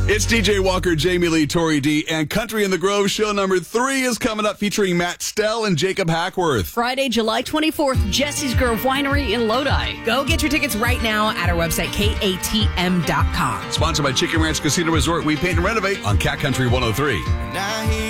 It's DJ Walker, Jamie Lee, Tori D, and Country in the Grove show number 3 is coming up featuring Matt Stell and Jacob Hackworth. Friday, July 24th, Jesse's Grove Winery in Lodi. Go get your tickets right now at our website, katm.com. Sponsored by Chicken Ranch Casino Resort. We paint and renovate on Cat Country 103.